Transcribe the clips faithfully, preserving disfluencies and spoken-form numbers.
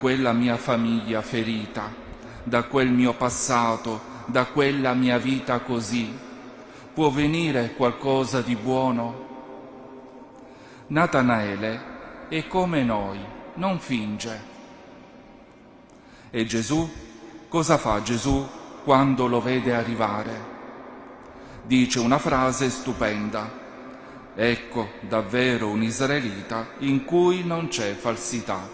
quella mia famiglia ferita, da quel mio passato, da quella mia vita così, può venire qualcosa di buono? Natanaele è come noi, non finge. E Gesù? Cosa fa Gesù quando lo vede arrivare? Dice una frase stupenda: ecco davvero un israelita in cui non c'è falsità.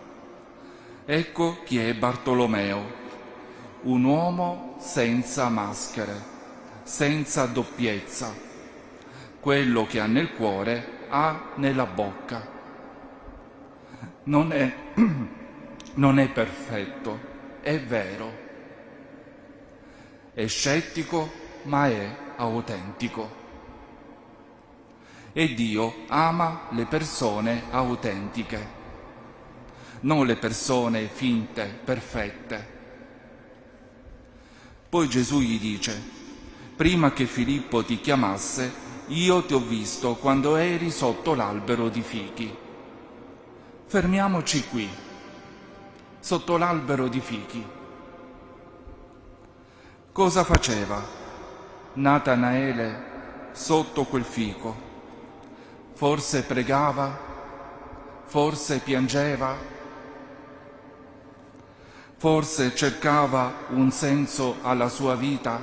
Ecco chi è Bartolomeo, un uomo senza maschere, senza doppiezza. Quello che ha nel cuore ha nella bocca. Non è, non è perfetto, è vero. È scettico, ma è autentico. E Dio ama le persone autentiche, non le persone finte, perfette. Poi Gesù gli dice: prima che Filippo ti chiamasse, io ti ho visto quando eri sotto l'albero di fichi. Fermiamoci qui, sotto l'albero di fichi. Cosa faceva Natanaele sotto quel fico? Forse pregava? Forse piangeva? Forse cercava un senso alla sua vita?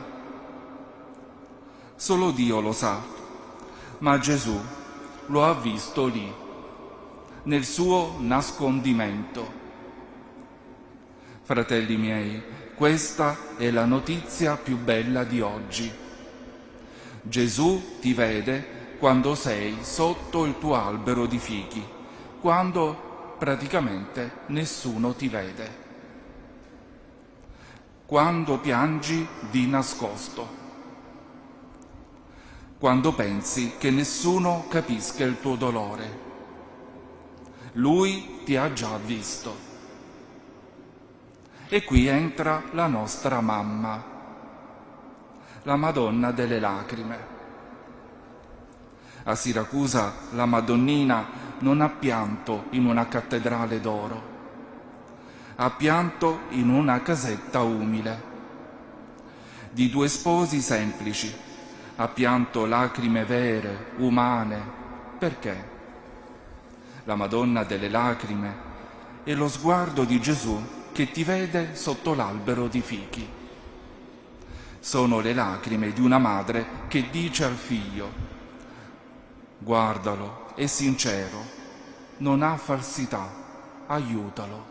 Solo Dio lo sa, ma Gesù lo ha visto lì, nel suo nascondimento. Fratelli miei, questa è la notizia più bella di oggi. Gesù ti vede quando sei sotto il tuo albero di fichi, quando praticamente nessuno ti vede. Quando piangi di nascosto, quando pensi che nessuno capisca il tuo dolore. Lui ti ha già visto. E qui entra la nostra mamma, la Madonna delle Lacrime. A Siracusa la Madonnina non ha pianto in una cattedrale d'oro, ha pianto in una casetta umile, di due sposi semplici, ha pianto lacrime vere, umane. Perché? La Madonna delle Lacrime è lo sguardo di Gesù che ti vede sotto l'albero di fichi. Sono le lacrime di una madre che dice al figlio: guardalo, è sincero, non ha falsità, aiutalo.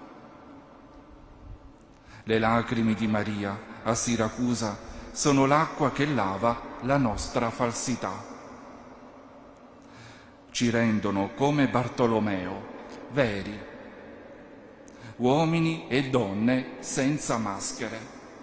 Le lacrime di Maria a Siracusa sono l'acqua che lava la nostra falsità. Ci rendono come Bartolomeo, veri, uomini e donne senza maschere.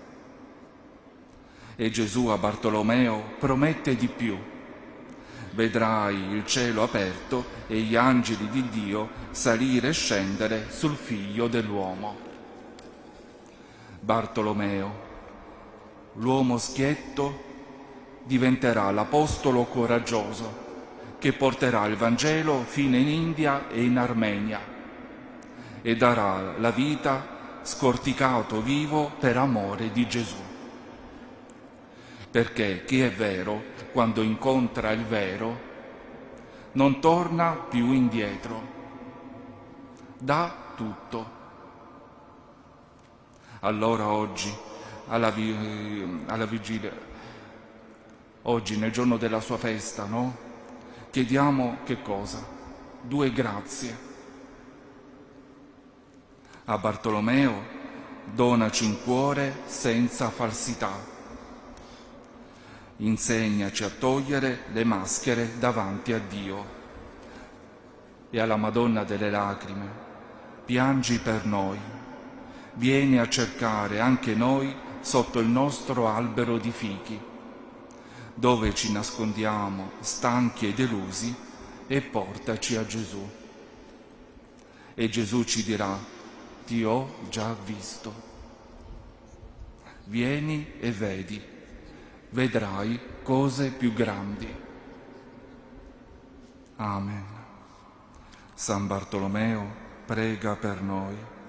E Gesù a Bartolomeo promette di più: vedrai il cielo aperto e gli angeli di Dio salire e scendere sul figlio dell'uomo. Bartolomeo, l'uomo schietto, diventerà l'apostolo coraggioso che porterà il Vangelo fino in India e in Armenia e darà la vita scorticato vivo per amore di Gesù. Perché chi è vero, quando incontra il vero, non torna più indietro, dà tutto. Allora oggi, alla, vi- alla vigilia, oggi nel giorno della sua festa, no? Chiediamo che cosa? Due grazie. A Bartolomeo donaci un cuore senza falsità. Insegnaci a togliere le maschere davanti a Dio. E alla Madonna delle Lacrime, piangi per noi. Vieni a cercare anche noi sotto il nostro albero di fichi, dove ci nascondiamo stanchi e delusi, e portaci a Gesù. E Gesù ci dirà: ti ho già visto. Vieni e vedi, vedrai cose più grandi. Amen. San Bartolomeo, prega per noi.